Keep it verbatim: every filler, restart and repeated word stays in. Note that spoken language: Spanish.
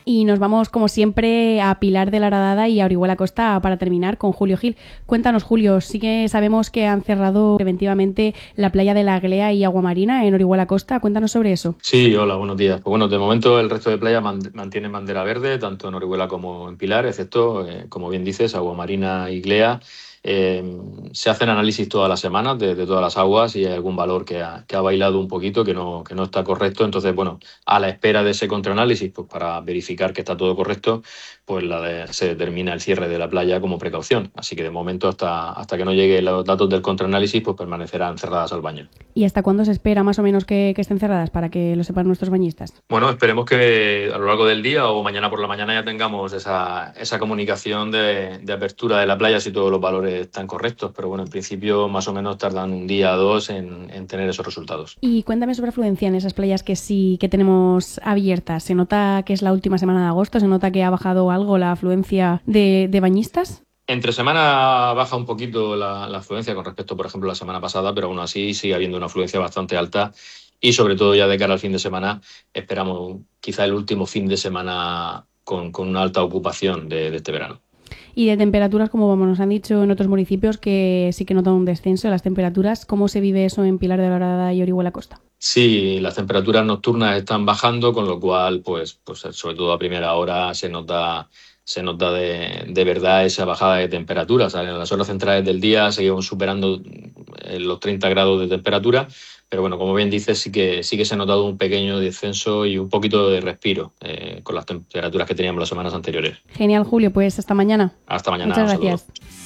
Y nos vamos, como siempre, a Pilar de la Horadada y a Orihuela Costa para terminar con Julio Gil. Cuéntanos, Julio, sí que sabemos que han cerrado preventivamente la playa de la Aglea y Aguamarina en Orihuela Costa. Cuéntanos sobre eso. Sí, hola, buenos días. Pues bueno, de momento el resto de playas man- mantienen bandera verde, tanto en Orihuela como en Pilar, excepto, eh, como bien dices, Aguamarina y Glea. Eh, se hacen análisis todas las semanas de, de todas las aguas y hay algún valor que ha, que ha bailado un poquito, que no, que no está correcto. Entonces, bueno, a la espera de ese contraanálisis, pues para verificar que está todo correcto, pues la de- se determina el cierre de la playa como precaución. Así que de momento, hasta, hasta que no lleguen los datos del contraanálisis, pues permanecerán cerradas al baño. ¿Y hasta cuándo se espera más o menos que, que estén cerradas para que lo sepan nuestros bañistas? Bueno, esperemos que a lo largo del día o mañana por la mañana ya tengamos esa, esa comunicación de, de apertura de la playa si todos los valores están correctos. Pero bueno, en principio más o menos tardan un día o dos en, en tener esos resultados. Y cuéntame sobre afluencia en esas playas que sí que tenemos abiertas. ¿Se nota que es la última semana de agosto? ¿Se nota que ha bajado algo la afluencia de, de bañistas? Entre semana baja un poquito la, la afluencia con respecto, por ejemplo, a la semana pasada, pero aún así sigue habiendo una afluencia bastante alta y sobre todo ya de cara al fin de semana esperamos quizá el último fin de semana con, con una alta ocupación de, de este verano. Y de temperaturas, como vamos, nos han dicho en otros municipios que sí que notan un descenso de las temperaturas. ¿Cómo se vive eso en Pilar de la Horadada y Orihuela Costa? Sí, las temperaturas nocturnas están bajando, con lo cual, pues, pues sobre todo a primera hora se nota, se nota de, de verdad esa bajada de temperatura. O sea, en las horas centrales del día seguimos superando eh, los treinta grados de temperatura, pero bueno, como bien dices, sí que, sí que se ha notado un pequeño descenso y un poquito de respiro eh, con las temperaturas que teníamos las semanas anteriores. Genial, Julio, pues hasta mañana. Hasta mañana, Muchas un saludo. gracias.